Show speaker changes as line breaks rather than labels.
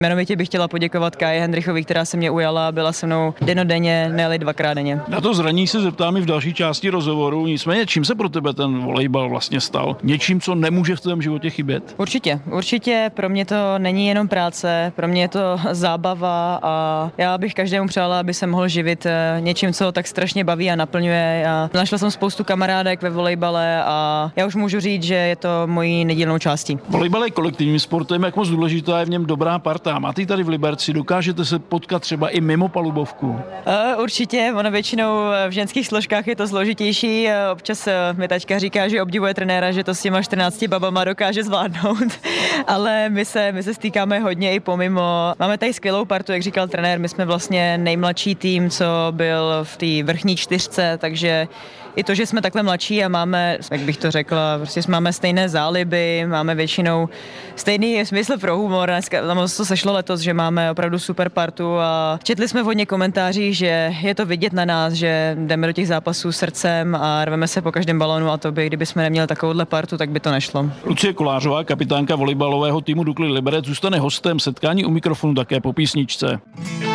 Jmenovitě bych chtěla poděkovat Káji Hendrichovi, která se mě ujala, byla se mnou dennodenně, ne-li 2krát denně.
Na to zranění se zeptám i v další části rozhovoru, nicméně čím se pro tebe ten volejbal vlastně stal? Něčím, co nemůže v tvém životě chybět?
Určitě, pro mě to není jenom práce, pro mě je to zábava a já bych každému přála, aby se mohl živit něčím, co tak strašně baví a naplňuje. A našla jsem spoustu kamarádek ve volejbale a já už můžu říct, že je to mojí nedílnou částí.
Volejbal je kolektivním sportem, jak moc důležitá je v něm dobrá parta. Máte tady v Liberci, dokážete se potkat třeba i mimo palubovku?
Určitě, ono většinou v ženských složkách je to složitější. Občas mi taťka říká, že obdivuje trenéra, že to s těma 14 babama dokáže zvládnout, ale my se stýkáme hodně i pomimo. Máme tady skvělou partu, jak říkal trenér, my jsme vlastně nejmladší tým, co byl v té vrchní 4, takže i to, že jsme takhle mladší a máme, jak bych to řekla, prostě máme stejné záliby, máme většinou stejný smysl pro humor. Dneska tam to sešlo letos, že máme opravdu super partu a četli jsme v hodně komentářích, že je to vidět na nás, že jdeme do těch zápasů srdcem a rveme se po každém balonu a to by, kdyby jsme neměli takovouhle partu, tak by to nešlo.
Lucie Kolářová, kapitánka volejbalového týmu Dukly Liberec, zůstane hostem setkání u mikrofonu také po písničce.